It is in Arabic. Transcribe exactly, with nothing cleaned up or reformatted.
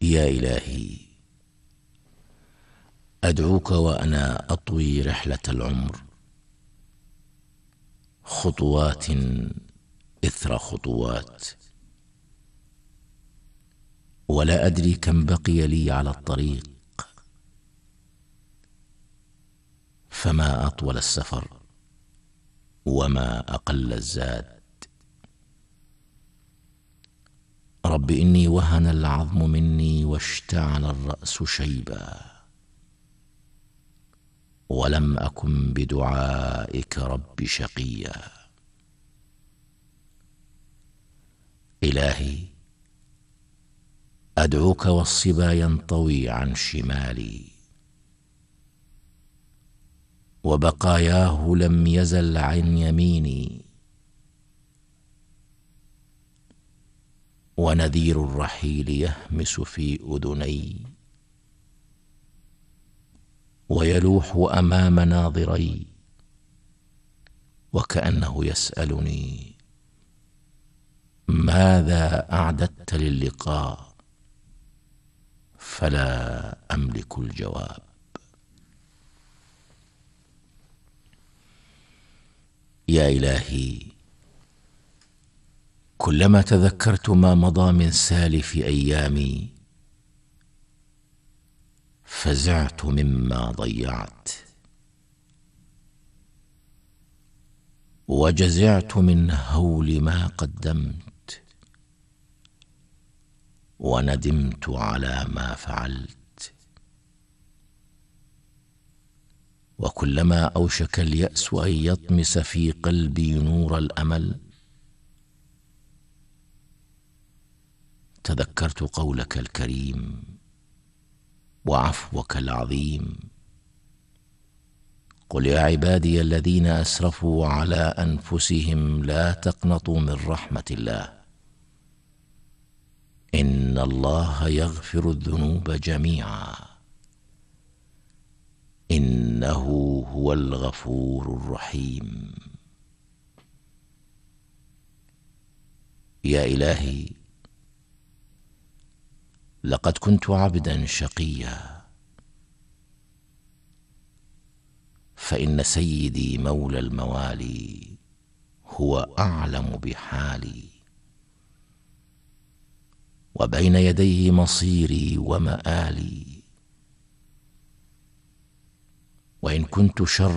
يا إلهي، أدعوك وأنا أطوي رحلة العمر خطوات إثر خطوات، ولا أدري كم بقي لي على الطريق، فما أطول السفر وما أقل الزاد. رب إني وهن العظم مني واشتعل الرأس شيبا، ولم أكن بدعائك رب شقيا. إلهي، أدعوك والصبا ينطوي عن شمالي، وبقاياه لم يزل عن يميني، ونذير الرحيل يهمس في أذني، ويلوح أمام ناظري، وكأنه يسألني: ماذا أعددت للقاء؟ فلا أملك الجواب. يا إلهي، كلما تذكرت ما مضى من سالف أيامي فزعت مما ضيعت، وجزعت من هول ما قدمت، وندمت على ما فعلت. وكلما أوشك اليأس أن يطمس في قلبي نور الأمل تذكرت قولك الكريم وعفوك العظيم: قل يا عبادي الذين أسرفوا على أنفسهم لا تقنطوا من رحمة الله، إن الله يغفر الذنوب جميعا، إنه هو الغفور الرحيم. يا إلهي، لقد كنت عبدا شقيا، فإن سيدي مولى الموالي هو أعلم بحالي، وبين يديه مصيري ومآلي، وإن كنت شر